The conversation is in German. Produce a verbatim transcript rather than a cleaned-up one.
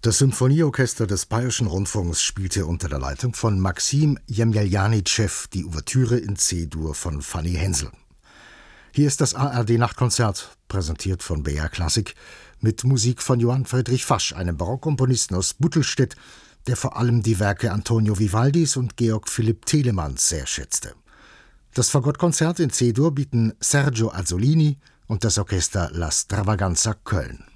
Das Symphonieorchester des Bayerischen Rundfunks spielte unter der Leitung von Maxim Jemjeljanitschew die Ouvertüre in C-Dur von Fanny Hensel. Hier ist das A R D-Nachtkonzert, präsentiert von B R Klassik, mit Musik von Johann Friedrich Fasch, einem Barockkomponisten aus Buttelstedt, der vor allem die Werke Antonio Vivaldis und Georg Philipp Telemanns sehr schätzte. Das Fagottkonzert in C-Dur bieten Sergio Azzolini und das Orchester La Stravaganza Köln.